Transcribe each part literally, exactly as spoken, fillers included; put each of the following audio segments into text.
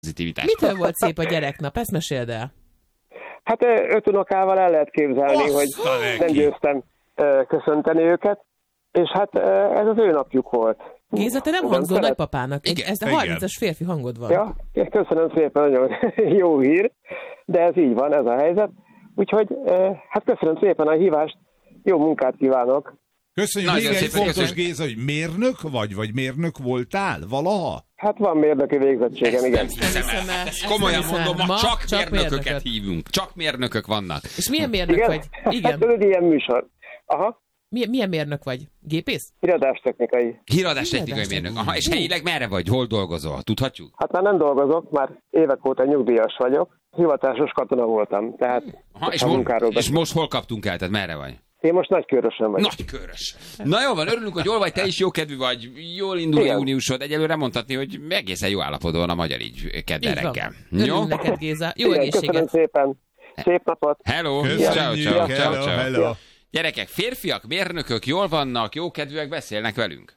pozitivitás. Mitől volt szép a gyereknap? Ezt meséld el. Hát öt unokával el lehet képzelni, Oszta hogy neki. nem győztem köszönteni őket, és hát ez az ő napjuk volt. Géza, te nem Nem hangzol szeret- nagypapának. Igen, Ez a igen. harmincas férfi hangod van. Ja, köszönöm szépen, nagyon jó hír, de ez így van, ez a helyzet. Úgyhogy hát köszönöm szépen a hívást, jó munkát kívánok. Köszönjük. Nagyon Még egy szépen fontos, köszönjük. Géza, hogy mérnök vagy, vagy mérnök voltál valaha? Hát van mérnöki végzettségem, Ezt igen. nem hiszem hiszem el. el. Ezt Ezt komolyan nem hiszem mondom, el. ma Ma csak csak mérnököket mérnököt. hívunk. Csak mérnökök vannak. És milyen mérnök Igen? vagy? Igen. Hát ez egy ilyen műsor. Aha, Milyen, milyen mérnök vagy? Gépész? híradástechnikai. Híradástechnikai mérnök. Aha, és helyileg merre vagy? Hol dolgozol? Tudhatjuk? Hát már nem dolgozok, már évek óta nyugdíjas vagyok. Hivatásos katona voltam, tehát Aha, és, a mo- munkáról és beszélünk. most hol kaptunk el? Tehát merre vagy? Én most Nagykőrösen vagyok. Nagykörös. Na jó van, örülünk, hogy jól vagy, te is jókedvű vagy, jól indul a Igen. júniusod. Egyelőre mondhatni, hogy egészen jó állapotban van a magyar így kedden Így van. reggel. Örülünk Jó? neked, Géza. Jó Igen, köszönöm egészséget. szépen. Szép napot. Hello. Ciao, Köszönjük. ciao, ciao, Hello, ciao. hello. Gyerekek, férfiak, mérnökök jól vannak, jókedvűek, beszélnek velünk.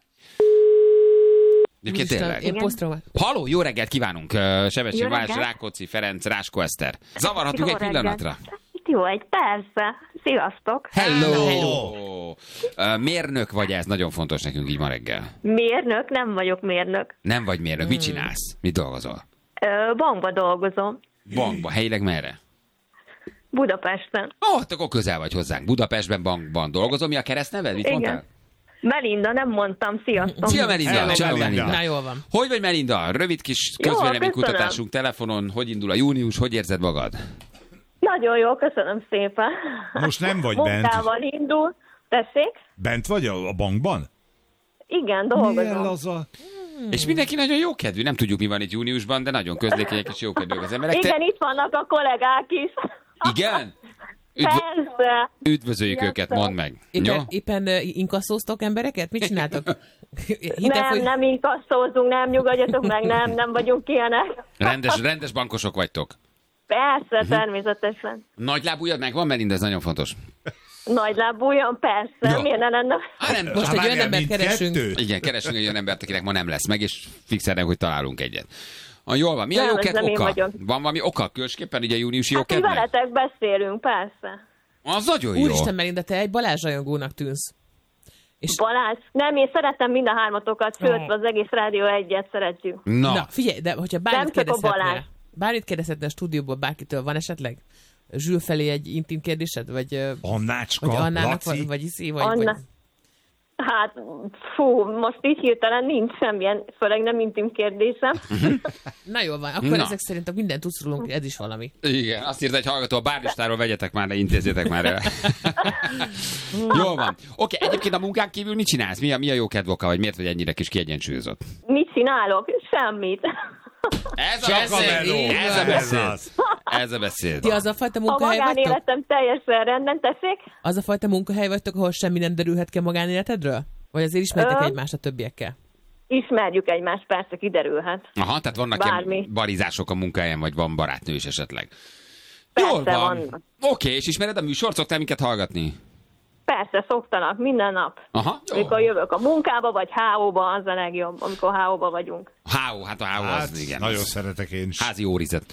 Egyébként Isten, tényleg. én posztrom. Halló, jó reggelt kívánunk! Sebesség Jó Balázs, reggelt. Rákóczi Ferenc, Ráskó Eszter. Zavarhatunk Jó egy reggelt. pillanatra? Jó, egy persze. Sziasztok. Hello! Hello. Ö, Mérnök vagy ez? Nagyon fontos nekünk így ma reggel. Mérnök? Nem vagyok mérnök. Nem vagy mérnök, mit csinálsz? Mit dolgozol? Ö, bankba dolgozom. Bankba, helyileg merre? Budapesten. Ó, oh, akkor közel vagy hozzánk. Budapestben bankban dolgozom. Mi a keresztneved? Mit Igen. mondtál? Melinda, nem mondtam. Sziasztok. Szia Melinda! Hello, Ciao, Melinda. Melinda! Na, jól van. Hogy vagy Melinda? Rövid kis Jó, közvéleménykutatásunk telefonon. Hogy indul a június? Hogy érzed magad? Nagyon jó, köszönöm szépen. Most nem vagy bent. Munkával indul. Tessék? Bent vagy a, a bankban? Igen, Milyen dolgozom. laza? És mindenki nagyon jókedvű. Nem tudjuk, mi van itt júniusban, de nagyon közlékenyek és jókedvűek az emberek. Te- Igen, itt vannak a kollégák is. Igen? Üdv- Persze. üdvözöljük Sziasztok. őket, mondd meg. Jó? Éppen, éppen uh, inkasszóztok embereket? Mit csináltok? Nem, Hitelfoly- nem inkasszózunk, nem nyugodjatok meg, nem, nem vagyunk ilyenek. Rendes, rendes bankosok vagytok. Persze, Mhm. természetesen. Nagylábújad megvan, Melinda, ez nagyon fontos. Nagylábújon, persze, Jó. miért ne lenne? Á, nem, Most egy olyan Várjál, embert keresünk. mindkettőt? igen, keresünk egy olyan embert, akinek ma nem lesz meg, és fixelnek, hogy találunk egyet. Ah, jól van. Mi a Nem, ez jókedv nem én oka? vagyok. Van valami oka? Különösképpen ugye a júniusi Hát, hogy jókedvnek? veletek beszélünk, persze. Az nagyon jó. Úristen, Melinda, te egy Balázs rajongónak tűnsz. És Balázs, nem, én szeretem mind a hármatokat, sőt, az egész Rádió egyet szeretjük. Na, na, figyelj, de hogyha bármit Nem csak a kérdezhetne, Balázs. bármit kérdezhetne a stúdióból bárkitől, van esetleg Zsül felé egy intim kérdésed? Vagy, ö, Annácska, vagy Annának, Laci. vagy, vagy Iszi, vagy, Anna. vagy... Hát, fú, most így hirtelen nincs semmilyen, főleg nem intim kérdésem. Na jól van, akkor Na. ezek szerint, ha mindent tudsz rólunk, ez is valami. igen, azt írta egy hallgató, a bárlistáról vegyetek már le, intézzétek már el. Jól van. Oké, egyébként a munkán kívül mit csinálsz? Mi a, mi a jókedv oka, vagy miért vagy ennyire kis kiegyensúlyozott? Mit csinálok? Semmit. Ez Csak a meló. Ez a Ez beszéd. az. Ez a beszéd. Ti az a fajta A munkahely vagytok? magánéletem teljesen rendben, tessék? Az a fajta munkahely vagytok, ahol semmi nem derülhet ki a magánéletedről? Vagy azért ismertek Ö. egymást a többiekkel? Ismerjük egymást, persze, kiderülhet. Aha, tehát vannak Bármi. ilyen barizások a munkahelyen, vagy van barátnő is esetleg. Persze Jól van. vannak. Oké, és ismered a műsort? Szoktál minket hallgatni? Persze, szoktanak minden nap. Aha. Jó. Amikor jövök a munkába, vagy há ó-ba, az a legjobb, amikor há ó-ba vagyunk. Há ó, hát a há ó Hát, az, igen. nagyon az szeretek én is. házi órizet.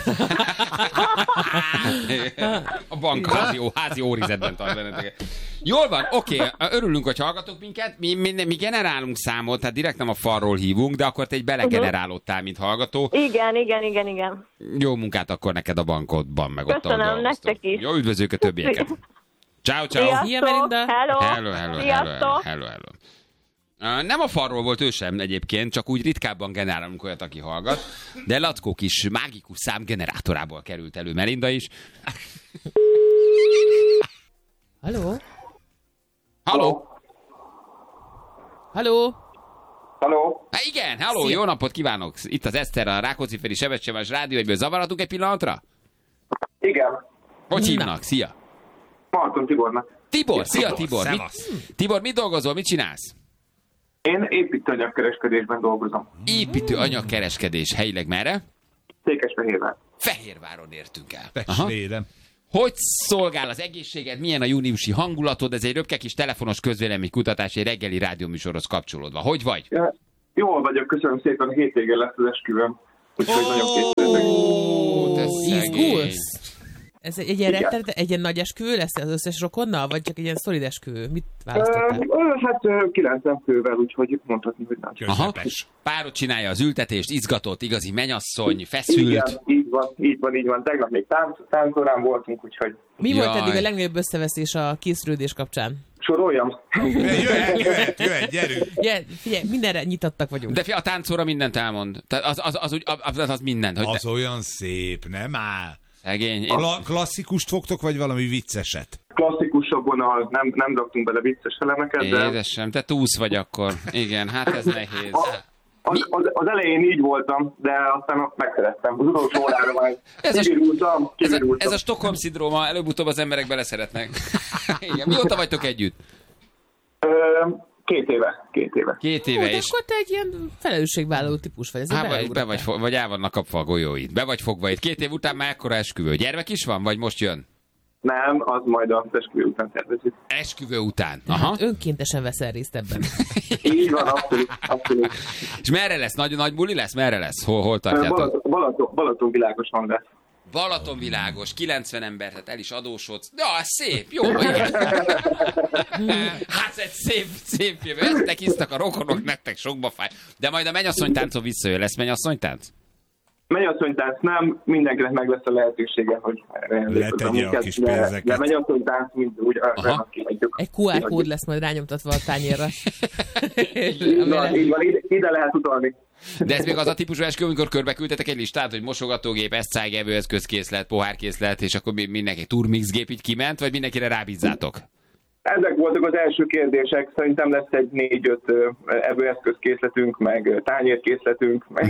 A bank házi, ó, házi órizetben tart benneteket. Jól van, oké, örülünk, hogy hallgatok minket. Mi, mi, mi generálunk számot, tehát direkt nem a falról hívunk, de akkor te egy belegenerálódtál, mint hallgató. Igen, igen, igen, igen. Jó munkát akkor neked a bankodban, meg ott, ahol Köszönöm, dolgoztok. nektek is. Jó, üdvözlők a többieket. Ciao, ciao. Sziasztok, Szia, Melinda. hello, Hello, hello, hello, sziasztok. hello, hello. Uh, nem a falról volt ő sem egyébként, csak úgy ritkábban generálunk olyat, aki hallgat, de Lackó kis mágikus szám generátorából került elő Melinda is. Halló? Halló? Halló? Halló? Há, igen, halló, Szia. jó napot kívánok! Itt az Eszter, a Rákóczi-Feri Sebességváros Rádió, egyből zavarhatunk egy pillanatra? Igen. Hogy Na. hívnak? Szia! Marton Tibornak. Tibor, szia Tibor! Mit, Szevasz. Tibor, mit dolgozol, mit csinálsz? Én építőanyagkereskedésben dolgozom. Építő anyagkereskedés, helyileg merre? Székesfehérvár. Fehérváron értünk el. Aha. Testvérem. Hogy szolgál az egészséged, milyen a júniusi hangulatod? Ez egy röpke kis telefonos közvéleménykutatás, egy reggeli rádióműsorhoz kapcsolódva. Hogy vagy? Ja, jól vagyok, köszönöm szépen, hétvégén lesz az esküvőm. úgyhogy nagyon készültünk. Ó, te szegény. Izgulsz? Ez egy ilyen, Igen. rettenet, egy ilyen nagy esküvő lesz az összes rokonnal, vagy csak egy ilyen szolid esküvő? Mit Ö, választottál? ö, hát ö, kilencven fővel, úgyhogy mondhatni, hogy nagy. Aha. Közepes. Párod csinálja az ültetést, izgatott, igazi menyasszony, feszült. Igen, így van, így van, így van. Tegnap még tánc, táncórán voltunk, úgyhogy Mi Jaj. volt eddig a legnagyobb összeveszés a készülődés kapcsán? soroljam. Jöhet, jöhet, jöhet, gyerünk. Ja, figyelj, mindenre nyitottak vagyunk. De fia, a táncóra mindent elmond. Tehát az, az, az, úgy- az, az, az mindent. Hogy Az olyan szép, nem áll. szegény. Én, Kla- klasszikust fogtok, vagy valami vicceset? Klasszikusabban a, nem, nem raktunk bele vicces elemeket, de édesem, te túsz vagy akkor. Igen, hát ez nehéz. az, az, az elején így voltam, de aztán megszerettem. Az utolsó órára már Ez a- kivirultam, Ez a, kivirultam. ez a Stockholm-szindróma, előbb-utóbb az emberek beleszeretnek. Igen, mióta vagytok együtt? Ö, két éve, két éve. Két Ó, éve, de és akkor te egy ilyen felelősségvállaló típus vagy. Há, vagy, be Ezzel vagy, fo- vagy el vannak kapva a golyóid. Be vagy fogva itt. Két év után már ekkora esküvő. Gyermek is van, vagy most jön? Nem, az majd a esküvő után tervezik. Esküvő után. Aha. önkéntesen veszel részt ebben. Így van, abszolút, abszolút. És merre lesz? Nagy, nagy buli lesz? Merre lesz? Hol, hol tartjátok? Balaton, Balaton, Balaton világosan lesz. Balatonvilágos, kilencven ember, tehát el is adósodsz. Ja, szép, jó, igen. Hát ez egy szép, szép jövő. Eztek, isztak a rokonok, nektek sokba fáj. De majd a mennyasszonytáncon visszajön. Lesz mennyasszonytánc? Mennyasszonytánc nem, mindenkinek meg lesz a lehetősége, hogy Letegye a kis de, pénzeket. de mennyasszonytánc mind úgy, arra kihagyjuk. Egy kú ár kód lesz majd rányomtatva a tányérra. Így van, így van, ide, ide lehet utalni. De ez még az a típusú esküvő, amikor körbe küldtetek egy listát, hogy mosogatógép, eszcájgevő, eszközkészlet, pohárkészlet, és akkor mi- mindenki turmixgép így kiment, vagy mindenkire rábízzátok? Ezek voltak az első kérdések. Szerintem lesz egy négy-öt ö, evőeszközkészletünk, meg ö, tányérkészletünk. Meg...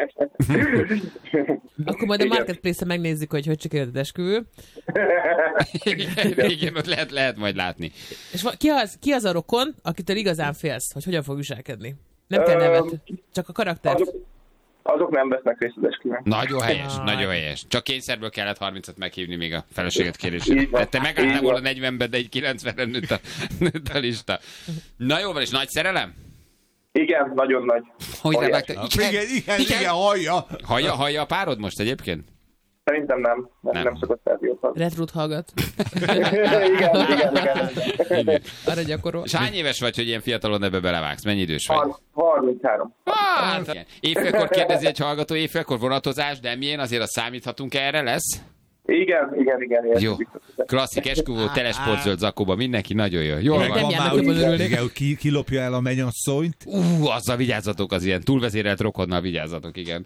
Akkor majd a Igen. Marketplace-en megnézzük, hogy hogy sikerült az esküvő. Igen, igen, ott lehet, lehet majd látni. És va- ki az, ki az a rokon, akitől igazán félsz, hogy hogyan fog viselkedni? Nem kell Öm, nevet, csak a karakter. Azok, azok nem vesznek részt az esküvőn. Nagyon helyes, Jaj. nagyon helyes. Csak kényszerből kellett harmincat meghívni még a feleséget kérésére. Így van. Tehát te megálltál Így volna van. negyvenben, de egy kilencvenre nőtt a, nőtt a lista. Na jó van, és nagy szerelem? Igen, nagyon nagy. Hogy Óriási. remek, Igen, igen, igen, hallja. Hallja, hallja a párod most egyébként? Szerintem nem. Nem, Nem. nem szokott rádiót. Retrót hallgat. igen, igen, igen. Igen. Arra gyakorol. És hány éves vagy, hogy ilyen fiatalon ebbe belevágsz? Mennyi idős vagy? Har- harminchárom. Hát, igen. Évfélkor kérdezi egy hallgató, évfélkor vonatozás, de milyen, azért azt számíthatunk erre lesz? Igen, igen, igen. igen. Jó. Klasszik esküvő, telesportzöld zakóba, mindenki nagyon jó. Jól Meg van. Nem van járnak, már, jobban hogy örülnék. igen, hogy ki, kilopja el a mennyasszonyt. Ú, azzal vigyázzatok, az ilyen túlvezérelt rokonnal vigyázzatok, igen.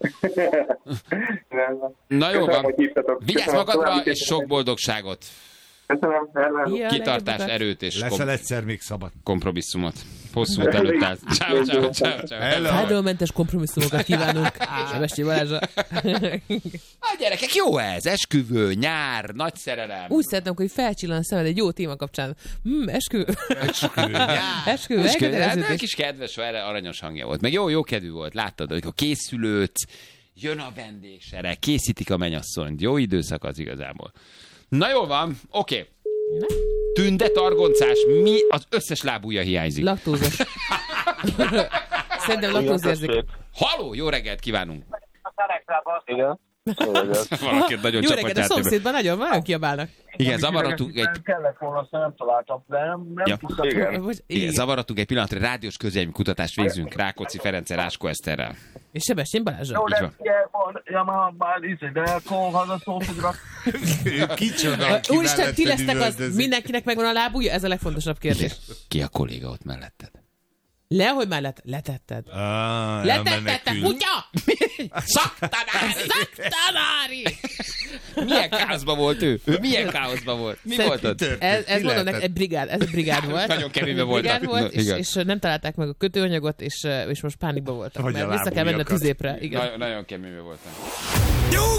Na jó Köszönöm, van. hogy hívtatok. Vigyázz Köszönöm, magadra, további és sok boldogságot, Köszönöm, hello. Ja, kitartás, legjobb erőt és kom- Leszel egyszer még szabad. kompromisszumot. Hosszú út előtt áll. Ciao, ciao, ciao, ciao. Hello. Fájdalommentes kompromisszumokat kívánunk. Sebessé Balázsra. A gyerekek, jó ez, esküvő, nyár, nagy szerelem. Úgy szeretem, hogy felcsillan a szemed egy jó téma kapcsán. Hmm, esküvő. Esküvő, nyár. Esküvő. És kedves, hát, elköteleződés. kis kedves, erre aranyos hangja volt. Meg jó, jó kedvű volt, láttad, hogy készülődsz, jön a vendégsere, készítik a mennyasszonyt. Jó időszak az igazából. Na jó van, oké. Okay. Tünde, targoncás, mi az összes lábúja hiányzik. Laktózos. Szerintem laktózérzék. Haló, jó reggelt kívánunk. Igen. Valakit nagyon Jó csapott reggelt, a játékba. szomszédban nagyon, nagyon kiabálnak. Igen, zavarodtunk egy... Nem kellett volna, aztán nem találtam, de nem, nem Ja. tudtam. Igen. Most- Igen, igen. zavarodtunk egy pillanatra, rádiós közélmi kutatást végzünk Rákóczi Ferenccel, Ráskó Eszterrel. És Sebestyén Balázsra. Jó, Így de van. ugye van, ja, már, már izé, de akkor hazaszóltudra. Kicsoda, aki Úristen, ti melletted lesztek az, üvöltözik. mindenkinek megvan a lábúja? Ez a legfontosabb kérdés. Ki a kolléga ott melletted? Le, hogy már let, letetted. Ah, Letetted, te elmenekült. kutya! Szaktanári! Szaktanári! Milyen káoszban volt ő? Ő milyen káoszban volt? Mi Szerint- volt ott? Ez, ez Mi mondom, lehetett? egy brigád, ez egy brigád volt. Nagyon keményben Brigád voltak. volt, Na, és, igen. és nem találták meg a kötőanyagot, és, és most pánikban voltak. Vagy a Mert vissza kell menni a lábujjakat. tüzépre. Igen. Nagyon, nagyon keményben voltam.